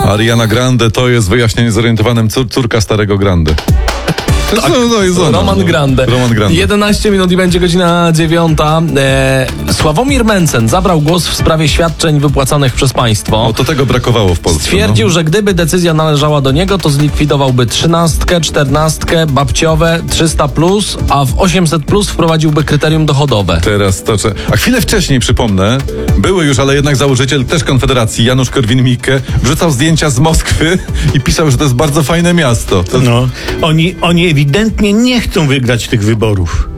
Ariana Grande to jest wyjaśnienie zorientowanym córka starego Grande. Tak, jest ona, Roman Grande. Roman Grande. 11 minut i będzie godzina 9. Sławomir Mencen zabrał głos w sprawie świadczeń wypłacanych przez państwo. No to tego brakowało w Polsce. Stwierdził, że gdyby decyzja należała do niego, to zlikwidowałby 13, 14, babciowe, 300+, a w 800+ wprowadziłby kryterium dochodowe. Teraz to... A chwilę wcześniej, przypomnę, były już, ale jednak założyciel też Konfederacji, Janusz Korwin-Mikke, wrzucał zdjęcia z Moskwy i pisał, że to jest bardzo fajne miasto. No, oni ewidentnie nie chcą wygrać tych wyborów.